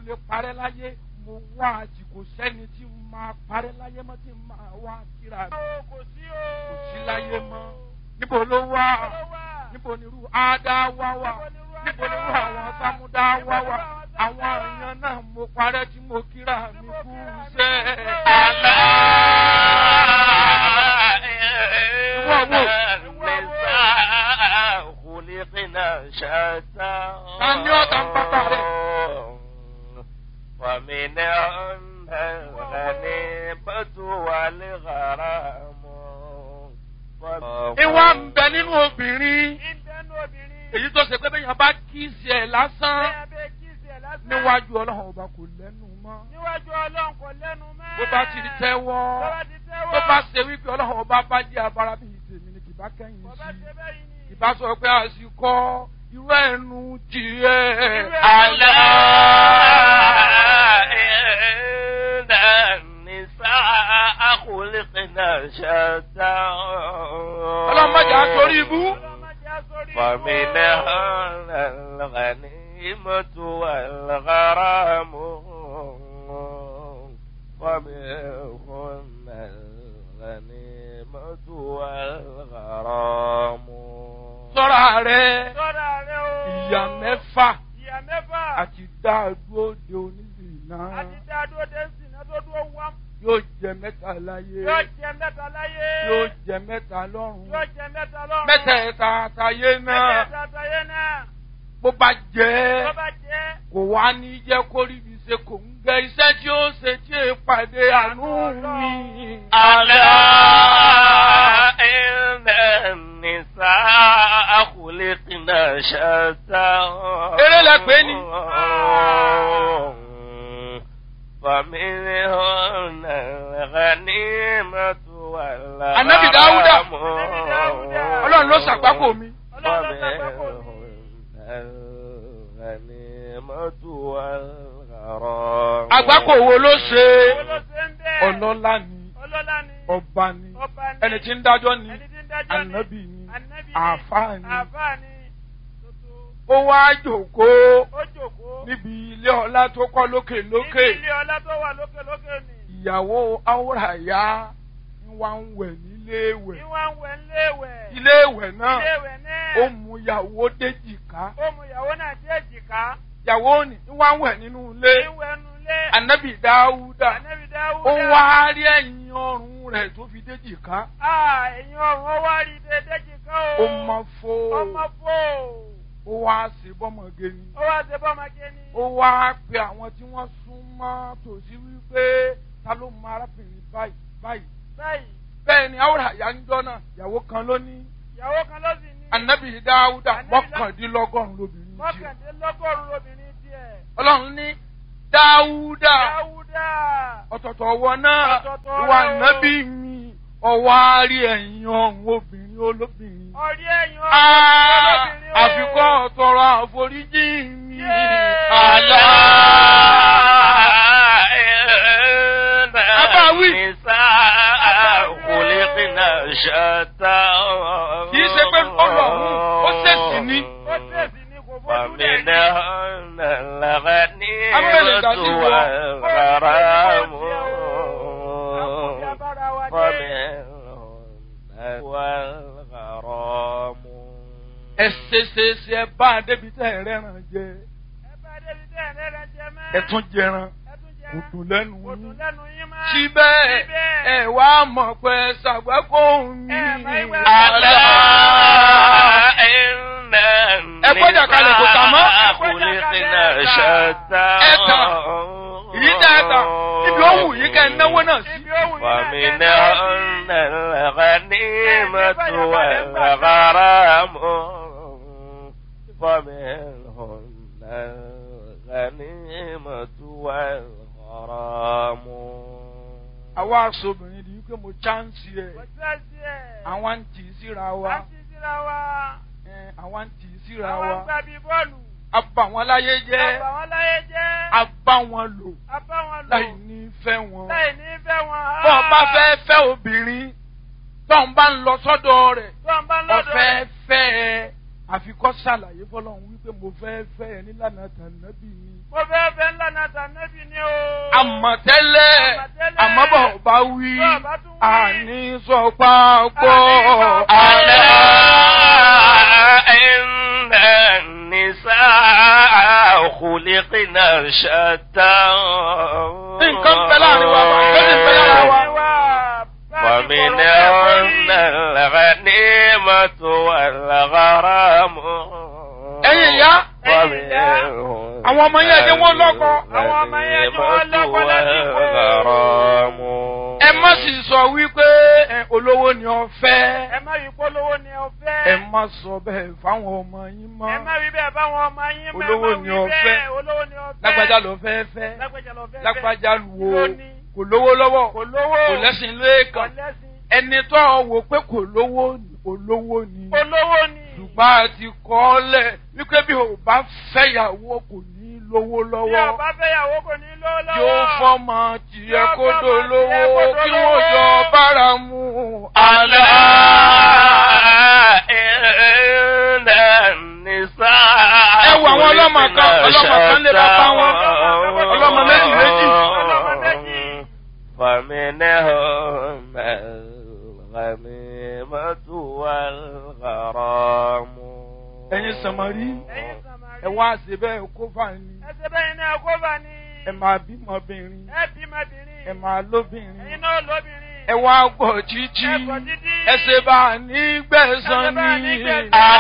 lè parẹ́ láyé mo wá àjì kò sẹ́ni tí máa parẹ́ láyé mọ́ tí máa wá kíra mi. kò sí láyé mọ́. níbo ló wà? níbo ni irú Ádá wá wà? níbo ni irú àwọn Sámúdá wá wà? àwọn èèyàn náà mo parẹ́ tí mo kíra mi kú sẹ́. àlá Tani ọ̀tá ń pátá rẹ̀? ومنهم الغنيمة والغرام. Ìwà ń bẹ nínú obìnrin. Èyí tó ṣe pé bẹ́ẹ̀ yẹn bá kíìsì ẹ̀ lásán. Níwájú Ọlọ́run ọba kò lẹ́nu mọ́. Bó bá ti di tẹ́wọ́. Tó bá ṣe wípé Ọlọ́run ọba bá jẹ́ abara bí ìtèmi ni kì bá kẹ́yìn sí. Ìbá sọ pé àsìkò irú ẹnu jìẹ́. Àlá inna nisaa khuliqna shatta. Ọlọ́mọdé àtòrí ibú. فمنهم الغنيمة والغرام. ومنهم الغنيمة والغرام. Sọ́ra rẹ̀ ìyá mẹ́fà àti dáadúró de onílù náà. Yóò jẹ mẹ́ta láyé. Yóò jẹ mẹ́ta lọ́run. Mẹ́tẹ̀ẹ̀ta àtayé náà. Bó bá jẹ́ kò wá ní jẹ́ kó rí mi ṣe kò ń gẹ iṣẹ́ tí ó ṣe tí è pàdé àánú mi. Àlá inna nisaa khuliqna shatta. Eré lẹ pé ni. فمنهم الغنيمة والغرام. Ànábì Dáúdà. Ọlọ́run ló ṣàgbákò mi. الغنيمة والغرام. Àgbákò wo ló ṣe? Ọlọ́lá ni. Ọba ni. Ẹni tí ń dájọ́ ni. Ànábì ni. Àfáà ni. Ó wá jókòó níbi ilé ọlá tó kọ́ lókè lókè. Ìyàwó Áwòràyá ń wá ń wẹ̀ nílé ìwẹ̀. Ilé ìwẹ̀ náà ó mú ìyàwó déjìká. Ìyàwó ni ń wá ń wẹ̀ nínú ilé. Ànábì Dáúdà ó wá rí ẹ̀yìn ọrùn rẹ̀ tó fi déjìká. Ẹ̀yìn ọrùn ó wá rí déjìká o. Ó mọ fó. Ó wá ṣe bọ́mọge ni. Ó wá pe àwọn tí wọ́n sún mọ́ tòsí wípé ta ló mọ arábìnrin báyìí. Bẹ́ẹ̀ ni Áwòràyá ń jọ́ náà, ìyàwó kan ló ní. Ànábì Dáúdà mọ́kàndínlọ́gọ́rùn-ún lóbìnrin tiẹ̀. Ọlọ́run ní Dáúdà ọ̀tọ̀ọ̀tọ̀ ọwọ́ náà ìwà ànábì mi ọwọ́ àárí ẹ̀yìn ọ̀hún obìnrin olóbìnrin. Àfikọ́ ọ̀tọ̀rọ̀ àforíjì mi. Àlá Abáwí. Kì í ṣe pé Ọlọ́run ó ṣèṣì ní. ومنهم الغنيمة والغرام. والغرام. Ẹ ṣe bá a débi tẹ́ ẹ rẹ́ràn jẹ. Ẹ tún jẹran. Kò dùn lẹ́nu yín. Síbẹ̀ ẹ wá mọ̀ pé ṣàgbákò mi. Àlá ẹ gbọ́dọ̀ kalẹ̀ kò tà mọ́. Ẹ tà. Ìyí tẹ́ ẹ tà. Ibi ó wù yín kẹ́ ẹ náwó náà sí. ومنهم الغنيمة والغرام. ومنهم الغنيمة والغرام. Àwa aṣọ́bìnrin di wípé mo chánsì ẹ̀. Àwọn ń tì í síra wa. Àwọn ń tì í síra wa. A bà wọ́n láyé jẹ́. A bá wọn lò. Láì ní fẹ́ wọn. Bọ́ ọ bá fẹ́ fẹ́ obìnrin. Tọ́ ń bá ń lọ sọ́dọ̀ rẹ̀. Ọ̀fẹ́ fẹ́ ẹ. Àfikọ́ ṣàlàyé fọlọ́run wípé mo fẹ́ fẹ́ ẹ nílànà tànàbí ni. Mo fẹ́ fẹ́ ńlá ọ̀nà tànẹ́bì ni o. Àmọ̀tẹ́lẹ̀ àmọ́bọ̀ bá wí àní sọ pápọ̀. ألا إن النساء خلقنا شتى nǹkan bẹ láàrin wa wà lórí bẹ lára wa. ومنهن الغنيمة والغرام. ẹ̀yin ìyá àwọn ọmọ yẹn jẹ́ wọ́n lọ́kọ. ẹ má sì sọ wípé olówó ni ọ fẹ́. ẹ má wí pé olówó ni ọ fẹ́. ẹ má sọ bẹ́ẹ̀ fáwọn ọmọ yín mọ́. ẹ má wí bẹ́ẹ̀ fáwọn ọmọ yín mọ́. olówó ni ọ fẹ́. olówó ni ọ fẹ́. lágbájá ló fẹ́ fẹ́. lágbájá ló fẹ́. lágbájá wo kò lówó lọ́wọ́. kò lówó. kò lẹ́sìn lẹ́ẹ̀kan. kò lẹ́sìn. ẹni tó wò pé kò lówó olówó ni. olówó ni. ṣùgbọ́n a ti kọ́ ọ lẹ̀ wípé bí o bá fẹ́yàwó kò ní lówó lọ́wọ́. bí o bá fẹ́yàwó kò ní lówó lọ́wọ́. yóò fọ́mọ tìyẹ kó dolówó kí wọ́n jọ bára mu. ألا إن النساء ẹ wo àwọn ọlọ́mọ kan lè bàbá wọn ọlọ́mọ méjì. فمنهم الغنيمة والغرام. ẹ̀yin sàmárì ẹ wá ṣe bẹ́ẹ̀ kó fà ní. ẹ ṣe bẹ́ẹ̀ náà kó fà ní. ẹ máa bímọbìnrin. ẹ bímọbìnrin. ẹ máa lóbìnrin. ẹ̀yin náà lóbìnrin. ẹ wá gbọ̀ títí. ẹ ṣe bá a ní gbẹ̀san ní.